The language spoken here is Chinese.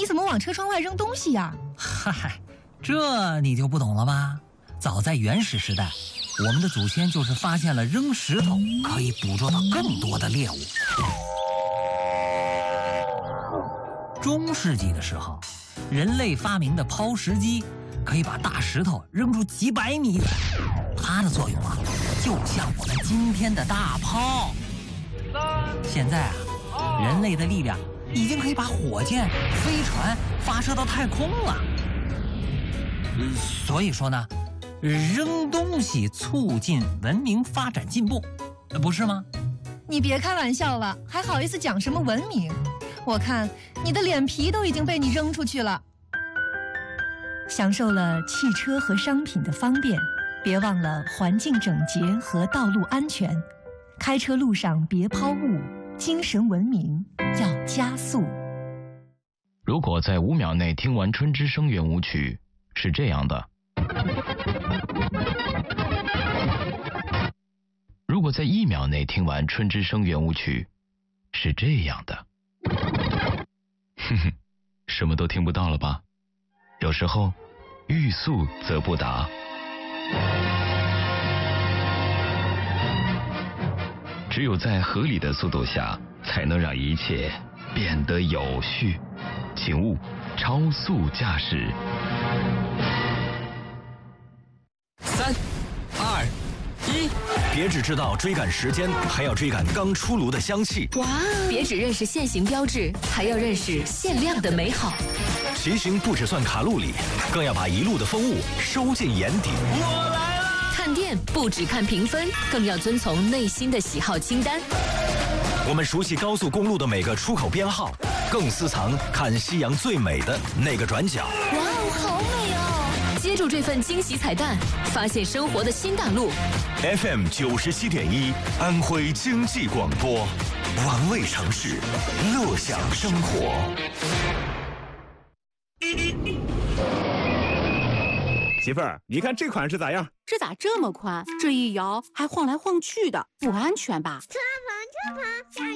你怎么往车窗外扔东西呀？ 嗨，这你就不懂了吧？早在原始时代，我们的祖先就是发现了扔石头可以捕捉到更多的猎物。中世纪的时候，人类发明的抛石机可以把大石头扔出几百米远，它的作用啊，就像我们今天的大炮。现在啊，人类的力量已经可以把火箭、飞船发射到太空了。所以说呢，扔东西促进文明发展进步，不是吗？ 你别开玩笑了，还好意思讲什么文明？我看你的脸皮都已经被你扔出去了。享受了汽车和商品的方便，别忘了环境整洁和道路安全。开车路上别抛物，精神文明要加速。 如果在5秒内听完《春之声》圆舞曲，是这样的；如果在1秒内听完《春之声》圆舞曲，是这样的。哼哼，什么都听不到了吧？有时候，欲速则不达。只有在合理的速度下，才能让一切变得有序。请勿超速驾驶。 3、2、1，别只知道追赶时间，还要追赶刚出炉的香气。 哇！别只认识限行标志，还要认识限量的美好。 骑行不只算卡路里，更要把一路的风物收进眼底。 我来了！看店不只看评分，更要遵从内心的喜好清单。 我们熟悉高速公路的每个出口编号，更私藏看夕阳最美的那个转角。 哇哦，好美哦！接住这份惊喜彩蛋，发现生活的新大陆。 FM 97.1，安徽经济广播，玩味城市，乐享生活。 媳妇儿，你看这款式咋样？ 这咋这么宽？这一摇还晃来晃去的，不安全吧？ 车棚，